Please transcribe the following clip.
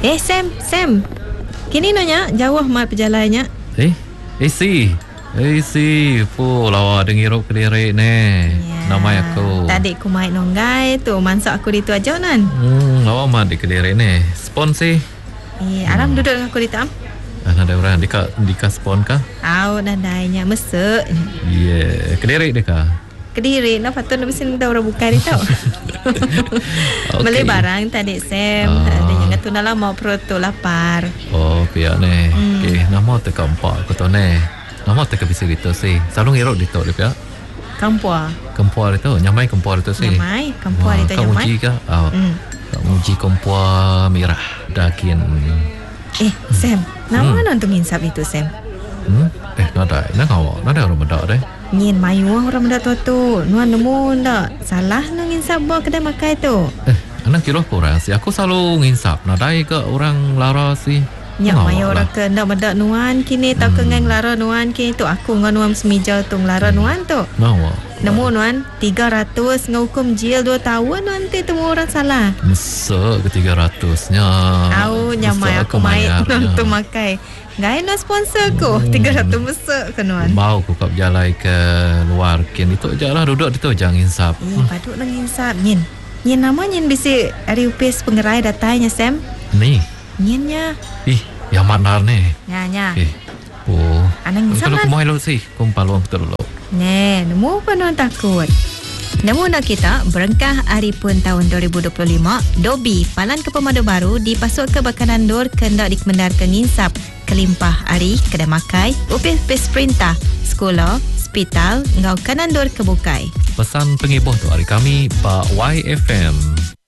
Sam. Kini nanya jauh mal perjalannya. Si, lawa dengirup kelirik ni. Nama aku. Tadi aku main nonggai tu, mansak aku di tu aja nan. Lawa mat di kelirik ni. Spon sih. Alam duduk dengan aku di tam. Ada orang di spon kah? Nadainya mesek. Kelirik dia kah? Kediri, patut nak mesin dah orang buka dia tau. Beli barang tadi Sam. Ada yang kata nak lama perut tu lapar. Pihak ni. Nama teka empat aku tahu ni. Nama teka bisa gitu sih. Selalu ngerok dito dia pihak. Kempua itu, nyamai kempua itu sih. Nyamai, kempua itu nyamai. Kau uji kah? Kau uji kempua merah daging. Sam, nama nonton insap itu Sam. Nada orang mendak deh. Nyin mayu orang mendak tu. Nuan nemu ndak salah nang insap bawa kedai makai tu. Anak kira kurang sih. Aku selalu nginsap. Nadai ke orang lara sih. Nyak mayu orang ke ndak mendak nuan kini tak ke ngang lara nuan kini tu aku ngan nuan semija tu lara nuan tu. Nemu nuan 300 ngahukum jil 2 tahun nanti temu orang salah. Mesek ke 300-nya. Nyamai aku main nonton makai. Gaya no sponsor ko 300 mesek ke nuan. Mau ku kap jalai ke luar kin itu je lah duduk itu jangan insap. Paduk nang insap nyin nama nyin bisi hari upis pengerai datanya Sam. Ni. Nyinnya. Yang mana ni? Nya. Anang insap lah. Kalau kumai lo sih, kumpaluang betul lo. Nemu apa nuan takut. Namun nak kita berengkah hari pun tahun 2025, Dobi Palan ke Pemadu Baru dipasuk ke Bakanan Dur kendak dikemendar ke nginsap kelimpah hari kedai makai, upis perintah, sekolah, hospital, ngau Kanan Dur kebukai. Pesan pengibuh tu hari kami Pak YFM.